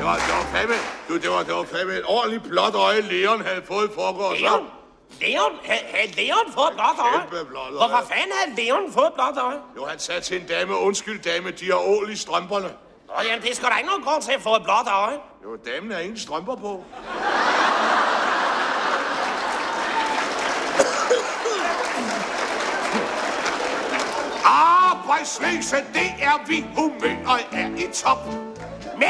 Det var fandme et ordentligt blåt øje, Leon havde fået i forgårs. Leon? Havde Leon fået et blåt øje? Hvorfor fanden havde Leon fået et blåt øje? Jo, han sagde til en dame, undskyld dame, de har ål i strømperne. Jamen, det skal der ikke nogen grund til at få et blåt øje. Jo, damen har ingen strømper på. Arbejdsvæsen, det er vi, humøret er i top.